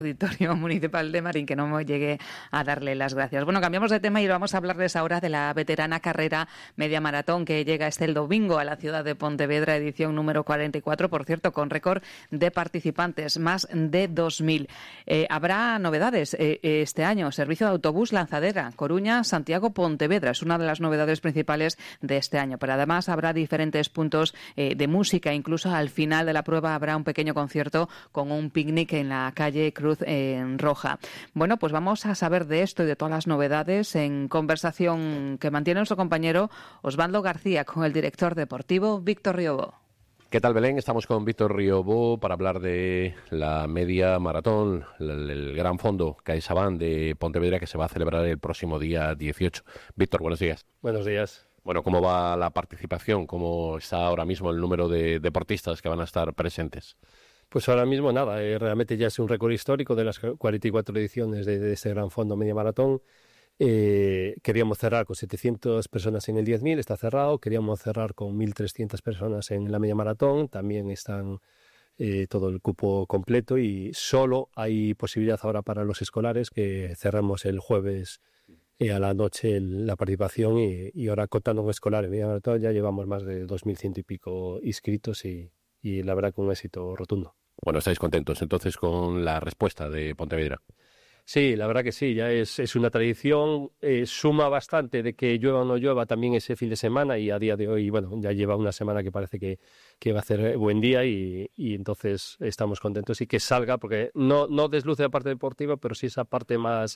Auditorio Municipal de Marín, que no me llegué a darle las gracias. Bueno, cambiamos de tema y vamos a hablarles ahora de la veterana carrera media maratón que llega este domingo a la ciudad de Pontevedra, edición número 44, por cierto, con récord de participantes, más de 2.000. Habrá novedades este año. Servicio de autobús lanzadera, Coruña, Santiago, Pontevedra. Es una de las novedades principales de este año. Pero además habrá diferentes puntos de música. Incluso al final de la prueba habrá un pequeño concierto con un picnic en la calle Cruz en Roja. Bueno, pues vamos a saber de esto y de todas las novedades en conversación que mantiene nuestro compañero Osvaldo García con el director deportivo Víctor Riobó. ¿Qué tal, Belén? Estamos con Víctor Riobó para hablar de la media maratón, el gran fondo CaixaBank de Pontevedra, que se va a celebrar el próximo día 18. Víctor, buenos días. Buenos días. Bueno, ¿cómo va la participación? ¿Cómo está ahora mismo el número de deportistas que van a estar presentes? Pues ahora mismo nada, realmente ya es un récord histórico de las 44 ediciones de este gran fondo media maratón. Queríamos cerrar con 700 personas en el 10.000, está cerrado. Queríamos cerrar con 1.300 personas en la media maratón, también están todo el cupo completo y solo hay posibilidad ahora para los escolares, que cerramos el jueves a la noche la participación y ahora contando con escolares media maratón ya llevamos más de 2.100 y pico inscritos y la verdad con un éxito rotundo. Bueno, ¿estáis contentos entonces con la respuesta de Pontevedra? Sí, la verdad que sí, ya es una tradición, suma bastante de que llueva o no llueva también ese fin de semana y a día de hoy, bueno, ya lleva una semana que parece que va a hacer buen día y entonces estamos contentos y que salga, porque no desluce la parte deportiva, pero sí esa parte más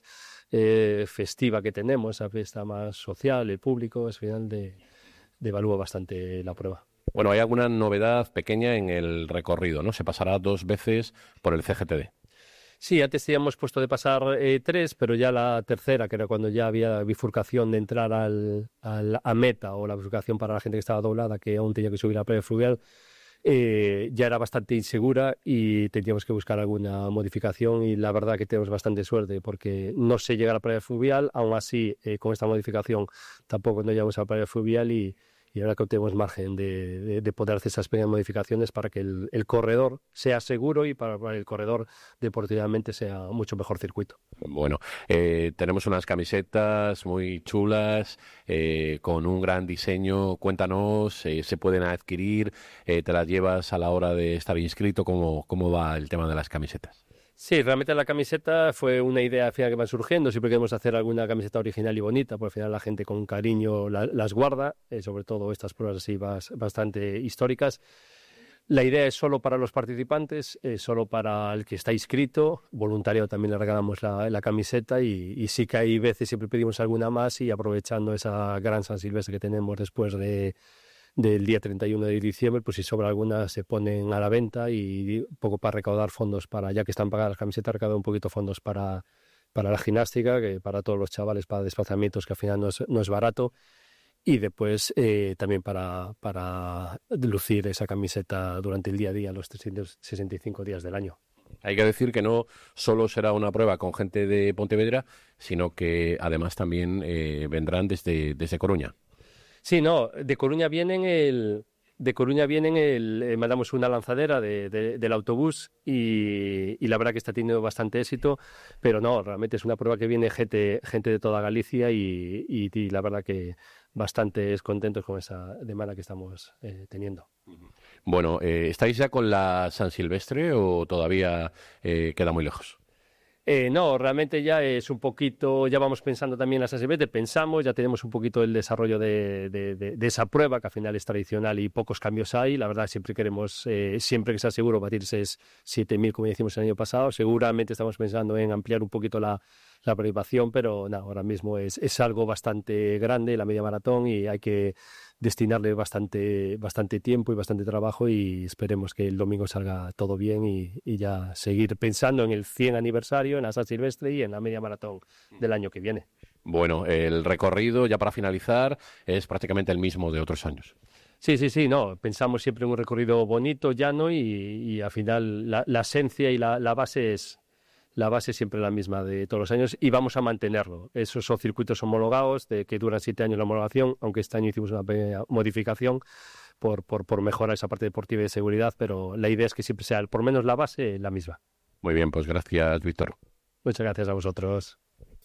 festiva que tenemos, esa fiesta más social, el público, al final devalúa bastante la prueba. Bueno, hay alguna novedad pequeña en el recorrido, ¿no? Se pasará 2 veces por el CGTD. Sí, antes teníamos puesto de pasar 3, pero ya la tercera, que era cuando ya había bifurcación de entrar a meta o la bifurcación para la gente que estaba doblada, que aún tenía que subir a la playa fluvial, ya era bastante insegura y teníamos que buscar alguna modificación y la verdad que tenemos bastante suerte porque no se llega a la playa fluvial, aún así con esta modificación tampoco no llegamos a la playa fluvial y ahora que tenemos margen de poder hacer esas pequeñas modificaciones para que el corredor sea seguro y para el corredor deportivamente sea mucho mejor circuito. Bueno, tenemos unas camisetas muy chulas, con un gran diseño. Cuéntanos, ¿se pueden adquirir? ¿Te las llevas a la hora de estar inscrito? ¿Cómo va el tema de las camisetas? Sí, realmente la camiseta fue una idea al final que va surgiendo. Siempre queremos hacer alguna camiseta original y bonita, porque al final la gente con cariño las guarda, sobre todo estas pruebas así bastante históricas. La idea es solo para los participantes, solo para el que está inscrito. Voluntario también le regalamos la camiseta y sí que hay veces siempre pedimos alguna más y aprovechando esa gran San Silvestre que tenemos después del día 31 de diciembre, pues si sobra alguna se ponen a la venta y un poco para recaudar fondos ya que están pagadas las camisetas, recaudar un poquito fondos para la gimnástica, que para todos los chavales, para desplazamientos, que al final no es barato, y después también para lucir esa camiseta durante el día a día, los 365 días del año. Hay que decir que no solo será una prueba con gente de Pontevedra, sino que además también vendrán desde Coruña. Sí, no, de Coruña vienen mandamos una lanzadera del autobús y la verdad que está teniendo bastante éxito, pero no, realmente es una prueba que viene gente de toda Galicia y la verdad que bastante contentos con esa demanda que estamos teniendo. Bueno, ¿estáis ya con la San Silvestre o todavía queda muy lejos? No, realmente ya es un poquito, ya vamos pensando también en la San Silvestre, ya tenemos un poquito el desarrollo de esa prueba, que al final es tradicional y pocos cambios hay. La verdad, siempre queremos, siempre que sea seguro, batirse 7.000, como decimos el año pasado. Seguramente estamos pensando en ampliar un poquito la participación, pero no, ahora mismo es algo bastante grande, la media maratón, y hay que destinarle bastante tiempo y bastante trabajo y esperemos que el domingo salga todo bien y ya seguir pensando en el 100 aniversario, en la San Silvestre y en la media maratón del año que viene. Bueno, el recorrido, ya para finalizar, es prácticamente el mismo de otros años. Sí, no, pensamos siempre en un recorrido bonito, llano y al final la esencia y la base es siempre la misma de todos los años y vamos a mantenerlo. Esos son circuitos homologados que duran 7 años la homologación, aunque este año hicimos una pequeña modificación por mejorar esa parte deportiva y de seguridad, pero la idea es que siempre sea, por lo menos la base, la misma. Muy bien, pues gracias, Víctor. Muchas gracias a vosotros.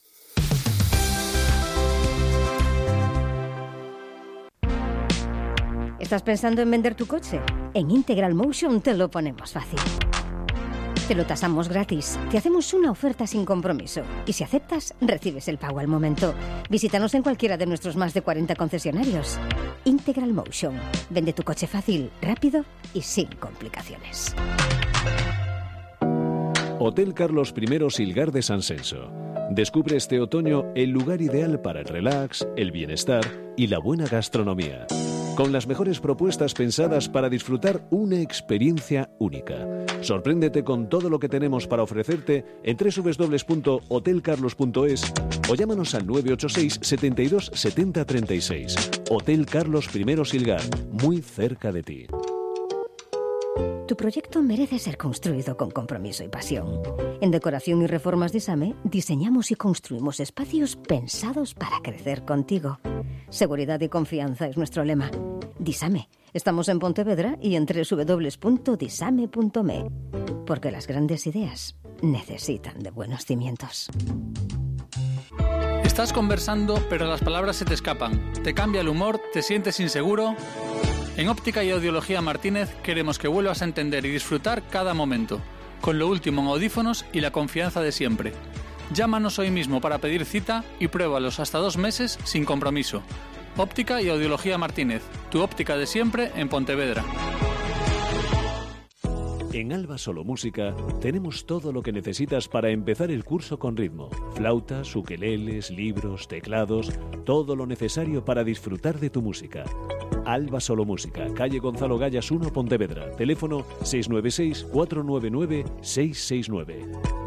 ¿Estás pensando en vender tu coche? En Integral Motion te lo ponemos fácil. Te lo tasamos gratis, te hacemos una oferta sin compromiso y si aceptas, recibes el pago al momento. Visítanos en cualquiera de nuestros más de 40 concesionarios. Integral Motion. Vende tu coche fácil, rápido y sin complicaciones. Hotel Carlos I Silgar de San Senso. Descubre este otoño el lugar ideal para el relax, el bienestar y la buena gastronomía. Con las mejores propuestas pensadas para disfrutar una experiencia única. Sorpréndete con todo lo que tenemos para ofrecerte en www.hotelcarlos.es o llámanos al 986 72 70 36. Hotel Carlos I Silgar, muy cerca de ti. Tu proyecto merece ser construido con compromiso y pasión. En Decoración y Reformas Disame diseñamos y construimos espacios pensados para crecer contigo. Seguridad y confianza es nuestro lema. Disame. Estamos en Pontevedra y en www.disame.me. Porque las grandes ideas necesitan de buenos cimientos. Estás conversando, pero las palabras se te escapan. Te cambia el humor, te sientes inseguro. En Óptica y Audiología Martínez queremos que vuelvas a entender y disfrutar cada momento, con lo último en audífonos y la confianza de siempre. Llámanos hoy mismo para pedir cita y pruébalos hasta 2 meses sin compromiso. Óptica y Audiología Martínez, tu óptica de siempre en Pontevedra. En Alba Solo Música tenemos todo lo que necesitas para empezar el curso con ritmo. Flautas, ukeleles, libros, teclados, todo lo necesario para disfrutar de tu música. Alba Solo Música, calle Gonzalo Gallas 1, Pontevedra. Teléfono 696 499 669.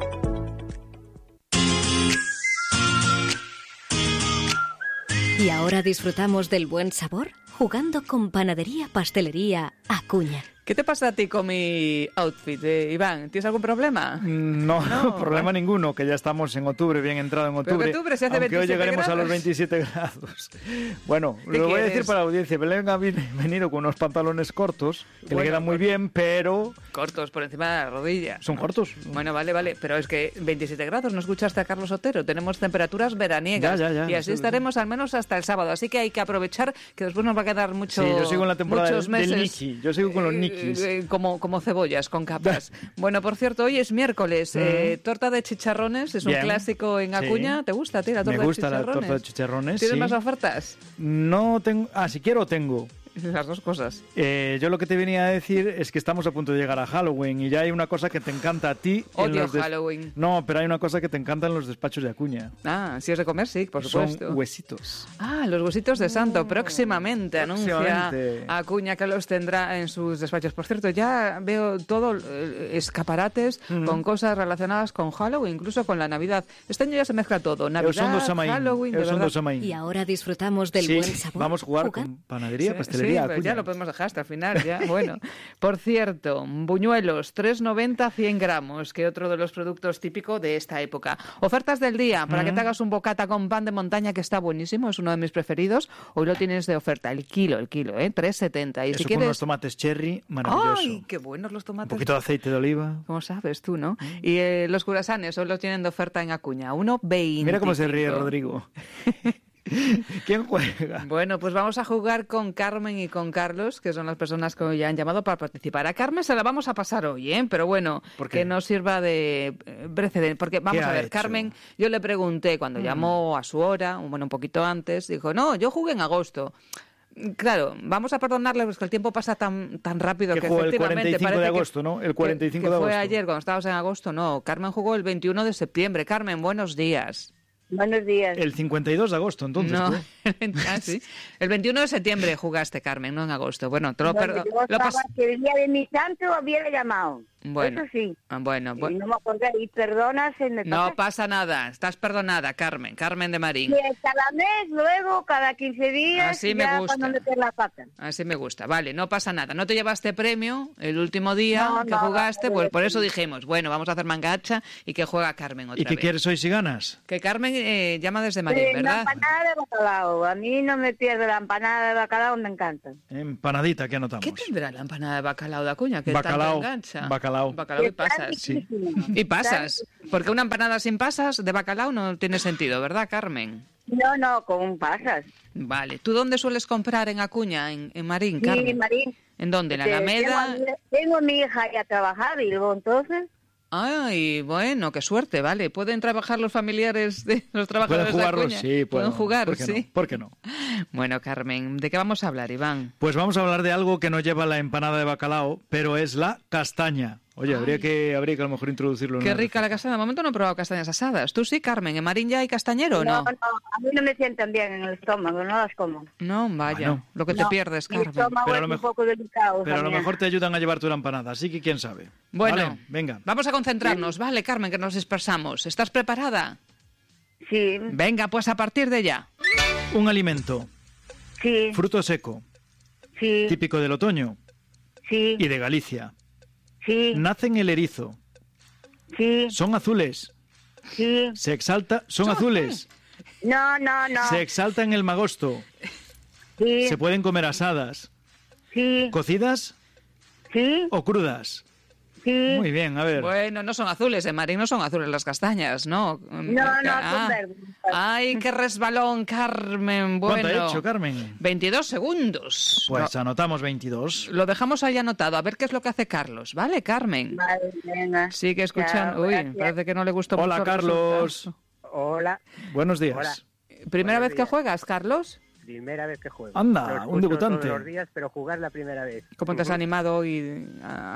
Y ahora disfrutamos del buen sabor jugando con Panadería Pastelería Acuña. ¿Qué te pasa a ti con mi outfit, Iván? ¿Tienes algún problema? No, problema ninguno, que ya estamos en octubre, bien entrado en octubre. Pero que octubre se hace aunque 27 hoy llegaremos grados. A los 27 grados. Bueno, ¿Qué lo voy a quieres? decir para la audiencia. Belén ha venido con unos pantalones cortos, que Bueno, le quedan muy bien, pero... Cortos, por encima de la rodilla. ¿Son cortos? Bueno, vale, pero es que 27 grados, ¿no escuchaste a Carlos Otero? Tenemos temperaturas veraniegas. Ya, y así estaremos al menos hasta el sábado. Así que hay que aprovechar, que después nos va a quedar mucho. Sí, yo sigo en la temporada muchos del meses, Niki. Yo sigo con los Nikis. Como cebollas, con capas. Bueno, por cierto, hoy es miércoles. Torta de chicharrones, es un Bien. clásico en Sí. Acuña. ¿Te gusta a ti la torta Me gusta de la chicharrones? torta de chicharrones, ¿Tienes sí. más ofertas? No tengo... si quiero, tengo. Las dos cosas. Yo lo que te venía a decir es que estamos a punto de llegar a Halloween y ya hay una cosa que te encanta a ti. Odio Halloween. No, pero hay una cosa que te encanta en los despachos de Acuña. Ah, si es de comer, sí, por supuesto. Son huesitos. Ah, los huesitos de santo. Próximamente anuncia próximamente. Acuña que los tendrá en sus despachos. Por cierto, ya veo todo escaparates con cosas relacionadas con Halloween, incluso con la Navidad. Este año ya se mezcla todo. Navidad, Halloween, de verdad. Y ahora disfrutamos del Sí, buen sabor. vamos a jugar jugando. con panadería, Sí, pastelería, pero Acuña. ya lo podemos dejar hasta el final, ya. Bueno, por cierto, buñuelos, 3,90, 100 gramos, que otro de los productos típicos de esta época. Ofertas del día, para que te hagas un bocata con pan de montaña, que está buenísimo, es uno de mis preferidos. Hoy lo tienes de oferta, el kilo, 3,70. Y Eso si con quieres... unos tomates cherry, maravilloso. ¡Ay, qué buenos los Un tomates! poquito de aceite de oliva. ¿Cómo sabes tú, no? Y los curasanes hoy los tienen de oferta en Acuña, 1,20. Mira cómo se ríe Rodrigo. ¿Quién juega? Bueno, pues vamos a jugar con Carmen y con Carlos, que son las personas que hoy han llamado para participar. A Carmen se la vamos a pasar hoy, ¿eh? Pero bueno, ¿Por qué? que nos sirva de precedente. Porque vamos ¿Qué a ha ver, hecho? Carmen, yo le pregunté cuando llamó a su hora, bueno, un poquito antes, dijo, no, yo jugué en agosto. Claro, vamos a perdonarle porque el tiempo pasa tan rápido Que que jugó el efectivamente 45 parece de que- agosto, ¿no? El 45 que de fue agosto. ayer cuando estábamos en agosto, no. Carmen jugó el 21 de septiembre. Carmen, buenos días. Buenos días. El 52 de agosto, entonces. No, ¿tú? sí. El 21 de septiembre jugaste, Carmen, no en agosto. Bueno, te lo Bueno, perdono. yo estaba que el día de mi santo había llamado. Bueno, Eso sí. bueno, Y no me acordé. Y perdona, se me no pasa. pasa nada. Estás perdonada, Carmen de Marín. Que cada mes, luego, cada 15 días, Así me ya gusta. para no meter la pata. Así me gusta. Vale, no pasa nada. No te llevaste premio el último día No, que no, jugaste, no, pues no, por no. eso dijimos, bueno, vamos a hacer mangacha y que juega Carmen otra ¿Y qué vez. quieres hoy si ganas? Que Carmen llama desde Marín, La ¿verdad? empanada de bacalao. A mí no me pierde la empanada de bacalao, me encanta. Empanadita, ¿qué anotamos? ¿Qué tendrá la empanada de bacalao de Acuña? Que Bacalao, tanto engancha. bacalao bacalao. Bacalao y pasas. Sí. Y pasas. Porque una empanada sin pasas de bacalao no tiene sentido, ¿verdad, Carmen? No, con pasas. Vale. ¿Tú dónde sueles comprar en Acuña, en Marín, Sí, Carmen? Marín. ¿En dónde? ¿En la Alameda? Tengo a mi hija ya a trabajar y luego entonces... Ay, bueno, qué suerte, vale. ¿Pueden trabajar los familiares de los trabajadores ¿Pueden jugarlos? de Acuña? Sí, pueden jugar, ¿Por qué sí. no? ¿Por qué no? Bueno, Carmen, ¿de qué vamos a hablar, Iván? Pues vamos a hablar de algo que no lleva la empanada de bacalao, pero es la castaña. Oye, habría que a lo mejor introducirlo. Qué en rica la castaña. De momento no he probado castañas asadas. ¿Tú sí, Carmen? ¿En Marín ya hay castañero o no? No, a mí no me sientan bien en el estómago, no las como. No, vaya, Bueno. lo que te pierdes, Mi Carmen. estómago Pero a es lo un mejor- poco delicado Pero a lo también. mejor te ayudan a llevarte una empanada, así que quién sabe. Bueno, Vale, venga. vamos a concentrarnos, ¿vale, Carmen? Que nos dispersamos. ¿Estás preparada? Sí, Venga, pues a partir de ya. Un alimento, sí, fruto seco, sí, típico del otoño sí, y de Galicia. sí, Nace en el erizo. sí, Son azules. sí. Se exalta. Son azules. No. Se exalta en el magosto. Sí, Se pueden comer asadas. sí, ¿Cocidas sí, o crudas? sí. Muy bien, a ver. Bueno, no son azules, en Marín no son azules las castañas, ¿no? No, son verdes. Ay, qué resbalón, Carmen. Bueno. ¿Cuánto ha hecho, Carmen? 22 segundos. Pues anotamos 22. Lo dejamos ahí anotado, a ver qué es lo que hace Carlos, ¿vale, Carmen? Vale, venga. Sigue escuchando. Chao, Uy, gracias. parece que no le gustó mucho. Hola, el Carlos. resultado. Hola, Buenos días. Hola. ¿Primera Buenos vez que días. juegas, Carlos? primera vez que juego. Anda, Lo un escucho debutante. todos los días, pero jugar la primera vez. ¿Cómo te has animado hoy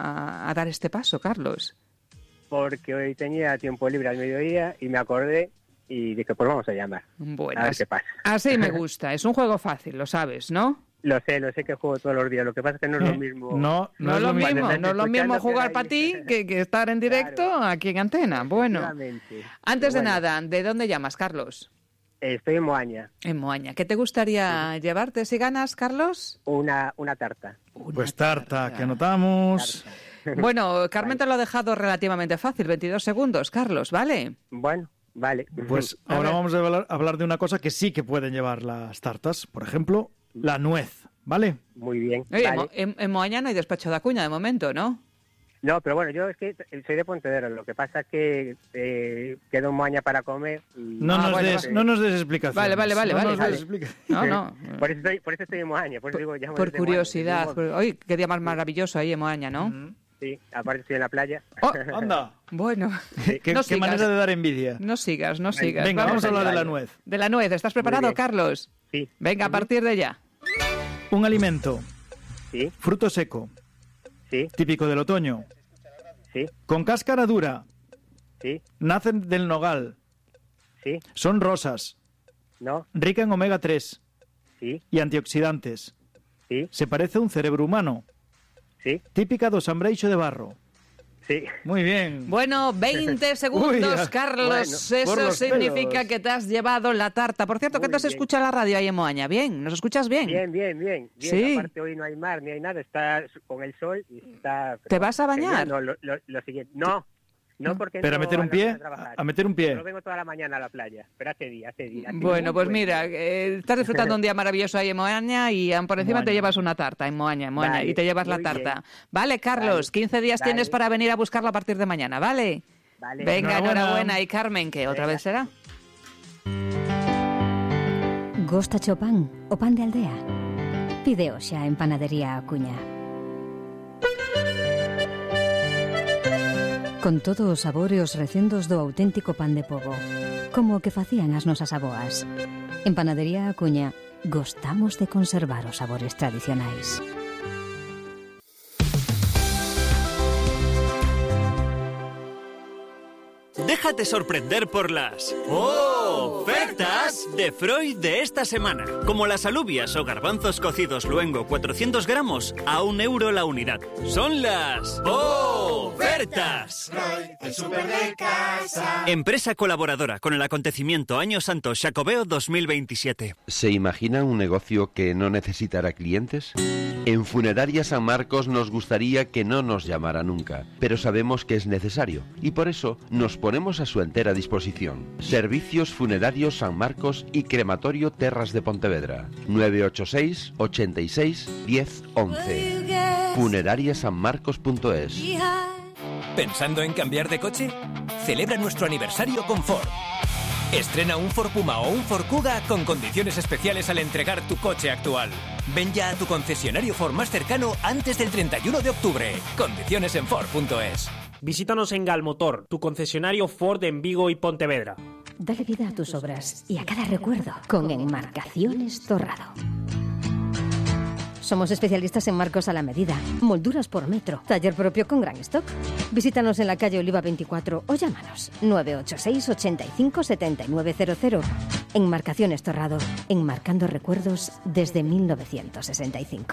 a dar este paso, Carlos? Porque hoy tenía tiempo libre al mediodía y me acordé y dije, pues vamos a llamar. Bueno, A ver qué pasa. así me gusta. Es un juego fácil, lo sabes, ¿no? Lo sé que juego todos los días. Lo que pasa es que no es lo mismo. No es lo mismo, Cuando no es lo mismo escuchando jugar que para ti ahí- que estar en directo Claro. aquí en antena. Bueno, Efectivamente. antes de Bueno, nada, ¿de dónde llamas, Carlos? Estoy en Moaña. En Moaña. ¿Qué te gustaría llevarte si ganas, Carlos? Una tarta. Pues tarta, que anotamos. Bueno, Carmen te lo ha dejado relativamente fácil, 22 segundos, Carlos, ¿vale? Bueno, vale. Pues A ahora ver. vamos a hablar de una cosa que sí que pueden llevar las tartas. Por ejemplo, la nuez, ¿vale? Muy bien. Oye, vale. en Moaña no hay despacho de Acuña de momento, ¿no? No, pero bueno, yo es que soy de Pontevedra. Lo que pasa es que quedo en Moaña para comer. Y... No, nos, bueno, des, no nos des explicaciones. Vale. No nos Vale. des explicaciones. No, no. Por eso estoy en Moaña. Por eso digo, llamo Por desde Moaña, curiosidad. desde Oye, qué día más maravilloso ahí en Moaña, ¿no? Sí, aparte estoy en la playa. Oh, Anda, bueno, qué, no qué sigas. manera de dar envidia. No sigas. Venga, vamos a hablar de la allá. nuez. De la nuez. ¿Estás preparado, bien. Carlos? Sí, Venga, a partir de ya. Un alimento, sí, fruto seco, sí, típico del otoño, sí, con cáscara dura, sí, nacen del nogal, sí, son rosas, no, rica en omega 3 sí, y antioxidantes. sí, Se parece a un cerebro humano, sí, típica do sambreicho de barro. sí. Muy bien. Bueno, 20 segundos, Uy, Carlos. bueno, por Eso los significa pelos. que te has llevado la tarta. Por cierto, ¿qué Muy tal se bien. escucha la radio ahí en Moaña? ¿Bien? ¿Nos escuchas bien? Bien. Sí. Aparte hoy no hay mar ni hay nada, está con el sol y está... ¿Te vas a bañar? No, lo siguiente. No, porque Pero a no meter un la pie, mañana trabajar. a meter un pie. Yo vengo toda la mañana a la playa, pero hace día. Bueno, pues mira, estás disfrutando un día maravilloso ahí en Moaña y por encima te Moaña. llevas una tarta en Moaña, Vale, y te llevas la muy tarta. bien. Vale, Carlos, Vale, 15 días vale. tienes para venir a buscarla a partir de mañana, ¿vale? Vale. Venga, Enhorabuena. enhorabuena. Y Carmen, ¿qué otra Venga. vez será? Gosta o pan o pan de aldea? Pide xa en Panadería Acuña. Con todos os sabores e os recendos do auténtico pan de pobo, como o que facían as nosas aboas. En Panadería Acuña gostamos de conservar os sabores tradicionais. Déjate sorprender por las ofertas de Freud de esta semana. Como las alubias o garbanzos cocidos luengo 400 gramos a €1 la unidad. Son las ofertas. El súper de casa. Empresa colaboradora con el acontecimiento Año Santo Xacobeo 2027. ¿Se imagina un negocio que no necesitará clientes? En Funeraria San Marcos nos gustaría que no nos llamara nunca, pero sabemos que es necesario y por eso nos ponemos a su entera disposición. Servicios Funerarios San Marcos y Crematorio Terras de Pontevedra. 986 86 10 11. Funerariasanmarcos.es. ¿Pensando en cambiar de coche? Celebra nuestro aniversario con Ford. Estrena un Ford Puma o un Ford Kuga con condiciones especiales al entregar tu coche actual. Ven ya a tu concesionario Ford más cercano antes del 31 de octubre. Condiciones en Ford.es. Visítanos en Galmotor, tu concesionario Ford en Vigo y Pontevedra. Dale vida a tus obras y a cada recuerdo con Enmarcaciones Torrado. Somos especialistas en marcos a la medida, molduras por metro, taller propio con gran stock. Visítanos en la calle Oliva 24 o llámanos 986 85 7900. Enmarcaciones Torrado, enmarcando recuerdos desde 1965.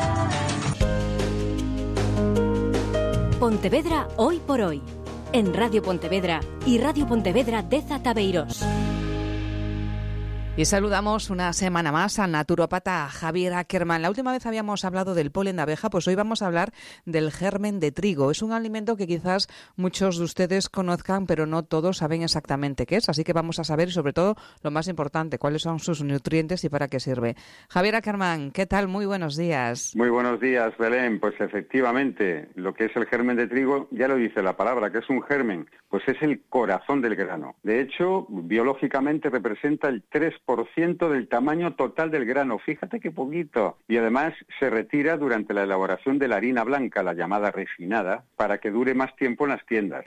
Pontevedra hoy por hoy, en Radio Pontevedra y Radio Pontevedra Deza Tabeirós. Y saludamos una semana más al naturópata Javier Ackerman. La última vez habíamos hablado del polen de abeja, pues hoy vamos a hablar del germen de trigo. Es un alimento que quizás muchos de ustedes conozcan, pero no todos saben exactamente qué es. Así que vamos a saber, y sobre todo, lo más importante, cuáles son sus nutrientes y para qué sirve. Javier Ackerman, ¿qué tal? Muy buenos días. Muy buenos días, Belén. Pues efectivamente, lo que es el germen de trigo, ya lo dice la palabra, que es un germen, pues es el corazón del grano. De hecho, biológicamente representa el 3% del tamaño total del grano. Fíjate qué poquito. Y además se retira durante la elaboración de la harina blanca, la llamada refinada, para que dure más tiempo en las tiendas.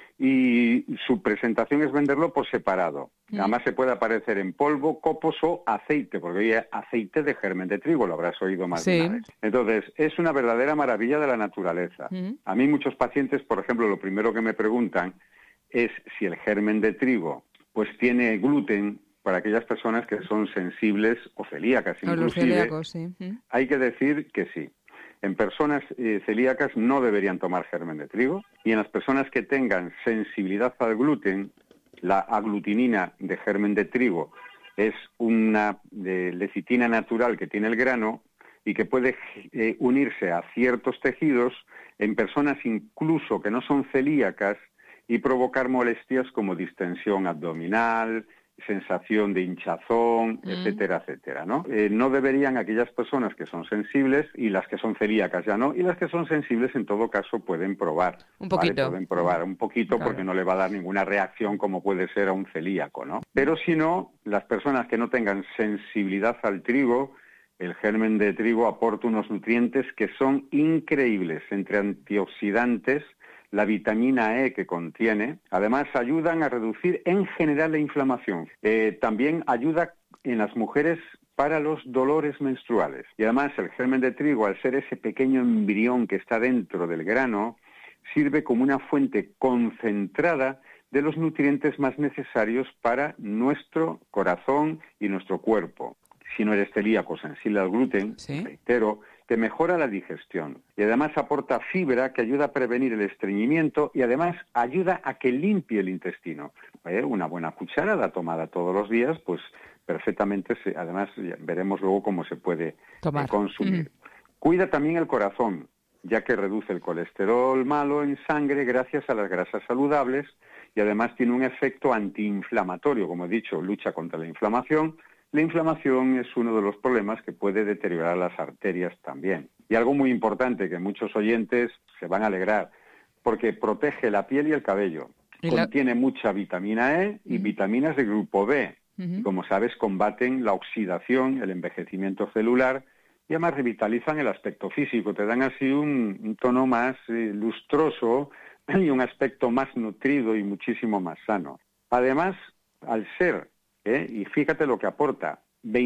Y su presentación es venderlo por separado. Además se puede aparecer en polvo, copos o aceite, porque hoy hay aceite de germen de trigo, lo habrás oído más de una vez. Entonces, es una verdadera maravilla de la naturaleza. A mí muchos pacientes, por ejemplo, lo primero que me preguntan es si el germen de trigo pues tiene gluten. Para aquellas personas que son sensibles o celíacas, inclusive, los celíacos, sí. Hay que decir que sí. En personas celíacas no deberían tomar germen de trigo, y en las personas que tengan sensibilidad al gluten, la aglutinina de germen de trigo es una lecitina natural que tiene el grano y que puede unirse a ciertos tejidos en personas incluso que no son celíacas y provocar molestias como distensión abdominal, sensación de hinchazón, etcétera, etcétera, ¿no? No deberían aquellas personas que son sensibles, y las que son celíacas ya no, y las que son sensibles en todo caso pueden probar. Un poquito. ¿Vale? Pueden probar un poquito, claro, porque no le va a dar ninguna reacción como puede ser a un celíaco, ¿no? Pero si no, las personas que no tengan sensibilidad al trigo, el germen de trigo aporta unos nutrientes que son increíbles, entre antioxidantes, la vitamina E que contiene, además ayudan a reducir en general la inflamación. También ayuda en las mujeres para los dolores menstruales. Y además el germen de trigo, al ser ese pequeño embrión que está dentro del grano, sirve como una fuente concentrada de los nutrientes más necesarios para nuestro corazón y nuestro cuerpo. Si no eres celíaco sensible al gluten, reitero, te mejora la digestión y además aporta fibra que ayuda a prevenir el estreñimiento y además ayuda a que limpie el intestino. Una buena cucharada tomada todos los días, pues perfectamente, además veremos luego cómo se puede consumir. Cuida también el corazón, ya que reduce el colesterol malo en sangre gracias a las grasas saludables y además tiene un efecto antiinflamatorio, como he dicho, lucha contra la inflamación. La inflamación es uno de los problemas que puede deteriorar las arterias también. Y algo muy importante que muchos oyentes se van a alegrar, porque protege la piel y el cabello. Contiene mucha vitamina E y vitaminas de grupo B. Como sabes, combaten la oxidación, el envejecimiento celular y además revitalizan el aspecto físico. Te dan así un tono más lustroso y un aspecto más nutrido y muchísimo más sano. Además, al ser y fíjate lo que aporta,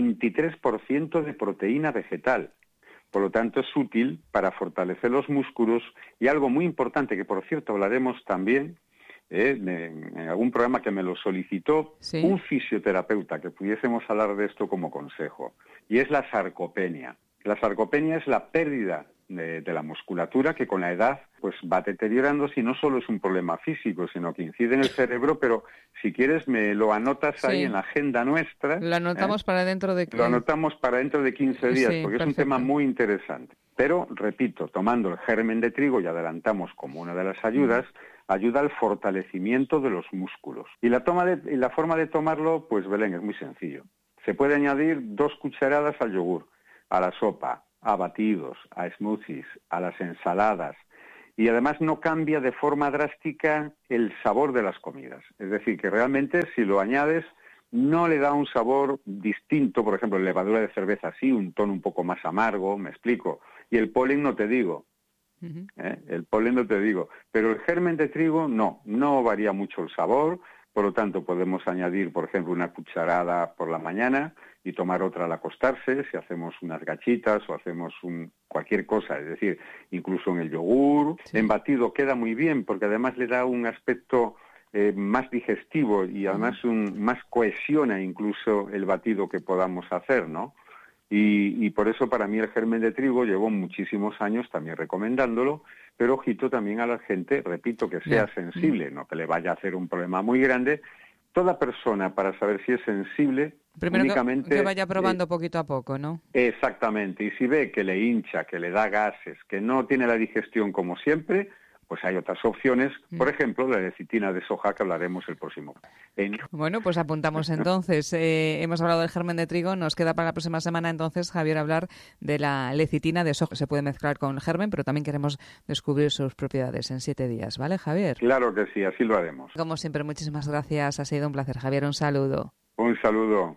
23% de proteína vegetal. Por lo tanto, es útil para fortalecer los músculos y algo muy importante, que por cierto hablaremos también en algún programa que me lo solicitó un fisioterapeuta, que pudiésemos hablar de esto como consejo, y es la sarcopenia. La sarcopenia es la pérdida de la musculatura que con la edad pues va deteriorándose, y no solo es un problema físico, sino que incide en el cerebro, pero si quieres me lo anotas ahí en la agenda nuestra. Lo anotamos para dentro de... Lo anotamos para dentro de 15 días, porque es un tema muy interesante. Pero, repito, tomando el germen de trigo, y adelantamos como una de las ayudas, ayuda al fortalecimiento de los músculos. Y la forma de tomarlo, pues Belén, es muy sencillo. Se puede añadir 2 cucharadas al yogur, a la sopa, a batidos, a smoothies, a las ensaladas, Y además no cambia de forma drástica el sabor de las comidas. Es decir, que realmente si lo añades no le da un sabor distinto. Por ejemplo, la levadura de cerveza sí, un tono un poco más amargo, me explico. Y el polen no te digo. El polen no te digo. Pero el germen de trigo no varía mucho el sabor. Por lo tanto, podemos añadir, por ejemplo, una cucharada por la mañana y tomar otra al acostarse, si hacemos unas gachitas o hacemos cualquier cosa, es decir, incluso en el yogur. Sí. En batido queda muy bien porque además le da un aspecto más digestivo y además más cohesiona incluso el batido que podamos hacer, ¿no? Y por eso para mí el germen de trigo llevo muchísimos años también recomendándolo, pero ojito también a la gente, repito, que sea sensible, no que le vaya a hacer un problema muy grande. Toda persona, para saber si es sensible, primero únicamente que vaya probando poquito a poco, ¿no? Exactamente, y si ve que le hincha, que le da gases, que no tiene la digestión como siempre, pues hay otras opciones, por ejemplo, la lecitina de soja que hablaremos el próximo. Bueno, pues apuntamos entonces. Hemos hablado del germen de trigo, nos queda para la próxima semana entonces, Javier, hablar de la lecitina de soja. Se puede mezclar con el germen, pero también queremos descubrir sus propiedades en 7 días, ¿vale, Javier? Claro que sí, así lo haremos. Como siempre, muchísimas gracias, ha sido un placer, Javier, un saludo. Un saludo.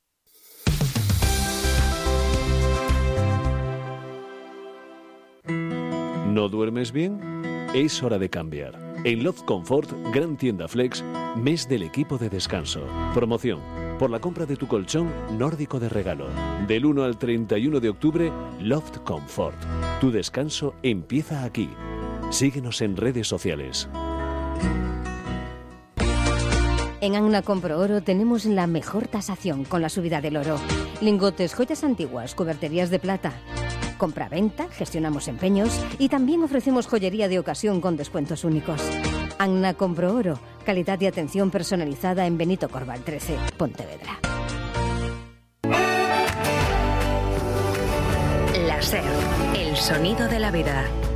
¿No duermes bien? Es hora de cambiar. En Loft Comfort, gran tienda Flex, mes del equipo de descanso. Promoción. Por la compra de tu colchón nórdico de regalo. Del 1 al 31 de octubre, Loft Comfort. Tu descanso empieza aquí. Síguenos en redes sociales. En Agna Compro Oro tenemos la mejor tasación con la subida del oro. Lingotes, joyas antiguas, cuberterías de plata. Compra-venta, gestionamos empeños y también ofrecemos joyería de ocasión con descuentos únicos. Agna Compro Oro, calidad y atención personalizada en Benito Corval 13, Pontevedra. La SER, el sonido de la vida.